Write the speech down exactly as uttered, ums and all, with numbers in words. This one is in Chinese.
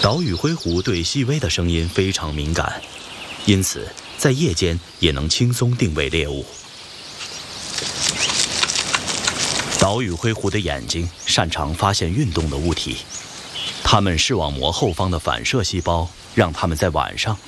岛屿灰狐对细微的声音非常敏感，因此在夜间也能轻松定位猎物。岛屿灰狐的眼睛擅长发现运动的物体，它们视网膜后方的反射细胞让它们在晚上